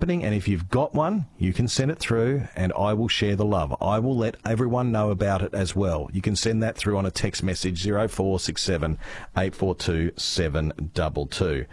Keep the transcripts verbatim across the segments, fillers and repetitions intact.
happening, and if you've got one, you can send it through, and I will share the love. I will let everyone know about it as well. You can send that through on a text message, zero four six seven, eight four two, seven two two.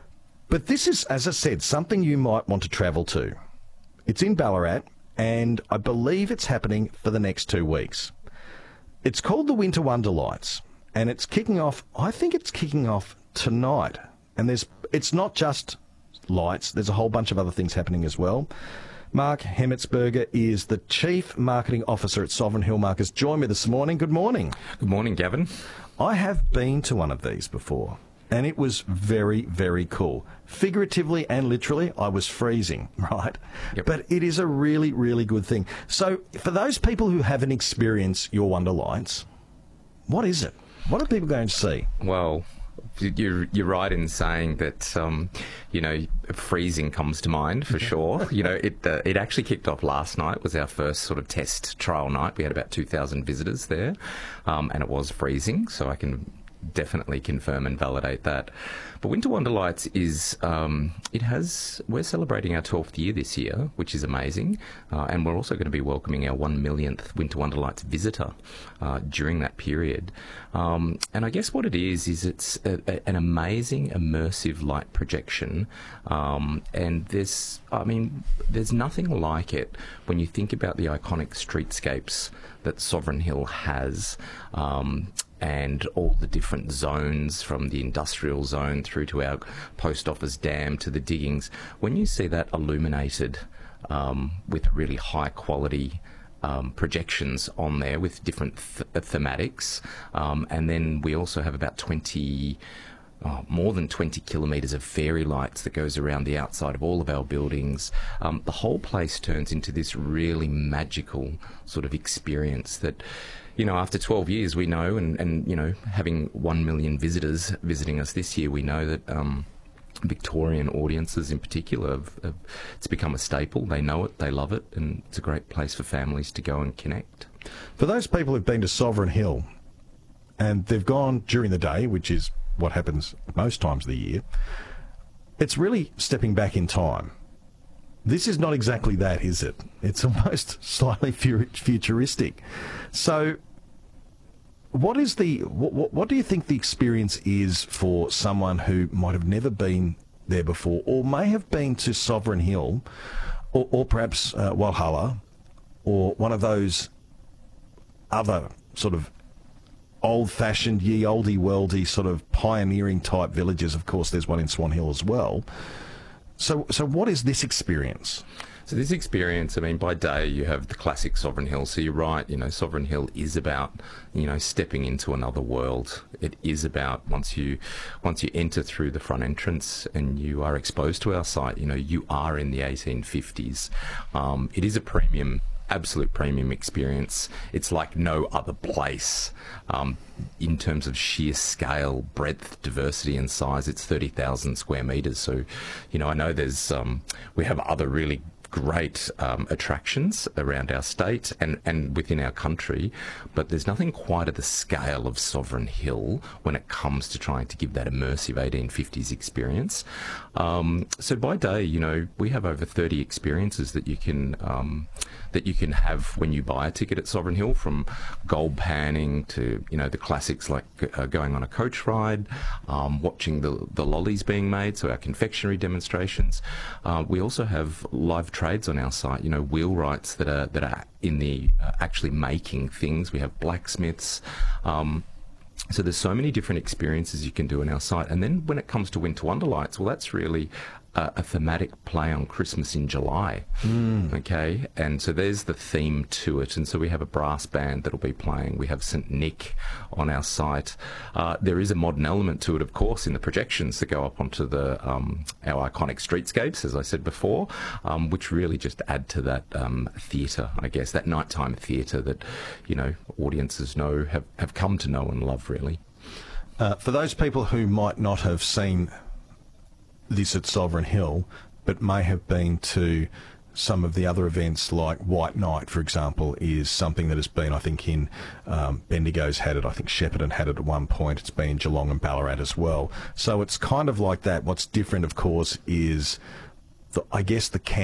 But this is, as I said, something you might want to travel to. It's in Ballarat, and I believe it's happening for the next two weeks. It's called the Winter Wonder Lights, and it's kicking off, I think it's kicking off tonight. And there's it's not just lights, there's a whole bunch of other things happening as well. Mark Hemmetsberger is the Chief Marketing Officer at Sovereign Hill. Mark has joined me this morning. Good morning. Good morning, Gavin. I have been to one of these before, and it was very, very cool. Figuratively and literally, I was freezing, right? Yep. But it is a really, really good thing. So for those people who haven't experienced your Wonder Lights, what is it? What are people going to see? Well, you're, you're right in saying that, um, you know, freezing comes to mind for sure. You know, it uh, it actually kicked off last night. It was our first sort of test trial night. We had about two thousand visitors there, um, and it was freezing, so I can definitely confirm and validate that. But Winter Wonder Lights is, um, it has, we're celebrating our twelfth year this year, which is amazing. Uh, and we're also going to be welcoming our one millionth Winter Wonder Lights visitor uh, during that period. Um, and I guess what it is, is it's a, a, an amazing immersive light projection. Um, and there's, I mean, there's nothing like it when you think about the iconic streetscapes that Sovereign Hill has. Um, and all the different zones, from the industrial zone through to our post office dam to the diggings. When you see that illuminated um, with really high quality um, projections on there with different th- thematics, um, and then we also have about twenty... Oh, more than twenty kilometres of fairy lights that goes around the outside of all of our buildings. Um, the whole place turns into this really magical sort of experience that, you know, after twelve years we know, and, and you know, having one million visitors visiting us this year, we know that um, Victorian audiences in particular, have, have, it's become a staple. They know it, they love it, and it's a great place for families to go and connect. For those people who've been to Sovereign Hill and they've gone during the day, which is what happens most times of the year, it's really stepping back in time. This is not exactly that, is it? It's almost slightly fu- futuristic. So what is the what, what do you think the experience is for someone who might have never been there before, or may have been to Sovereign Hill, or, or perhaps uh, Walhalla, or one of those other sort of old-fashioned, ye olde worldy sort of pioneering type villages? Of course, there's one in Swan Hill as well. So, so what is this experience? So this experience, I mean, by day you have the classic Sovereign Hill. So you're right, you know, Sovereign Hill is about, you know, stepping into another world. It is about once you once you enter through the front entrance and you are exposed to our site, you know, you are in the eighteen fifties. Um, it is a premium. Absolute premium experience. It's like no other place um, in terms of sheer scale, breadth, diversity and size. It's thirty thousand square metres. So, you know, I know there's, um, we have other really great um, attractions around our state and, and within our country, but there's nothing quite at the scale of Sovereign Hill when it comes to trying to give that immersive eighteen fifties experience. Um, so by day, you know, we have over thirty experiences that you can um, that you can have when you buy a ticket at Sovereign Hill, from gold panning to, you know, the classics like uh, going on a coach ride, um, watching the, the lollies being made, so our confectionery demonstrations. Uh, we also have live trades on our site, you know, wheelwrights that are that are in the uh, actually making things. We have blacksmiths. Um, So there's so many different experiences you can do on our site. And then when it comes to Winter Wonder Lights, well, that's really a, a thematic play on Christmas in July. Mm. Okay, and so there's the theme to it. And so we have a brass band that'll be playing. We have Saint Nick on our site. Uh, there is a modern element to it, of course, in the projections that go up onto the um, our iconic streetscapes, as I said before, um, which really just add to that um, theatre, I guess, that nighttime theatre that, you know, audiences know, have, have come to know and love, really. Uh, for those people who might not have seen this at Sovereign Hill, but may have been to some of the other events, like White Night, for example, is something that has been, I think, in um, Bendigo's had it. I think Shepparton had it at one point. It's been in Geelong and Ballarat as well. So it's kind of like that. What's different, of course, is, the, I guess, the camp